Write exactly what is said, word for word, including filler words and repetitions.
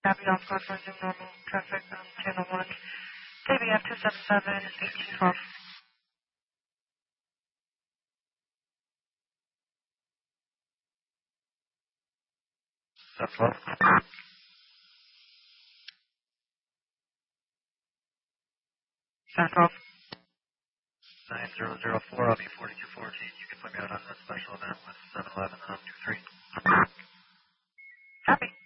Copy, all squad for Zoom normal traffic on channel one. K B F two seven seven, eighteen twelve. That's what? seven twelve. nine zero zero four, I'll be forty-two fourteen. You can put me out on that special event with seven eleven um, two three. Copy.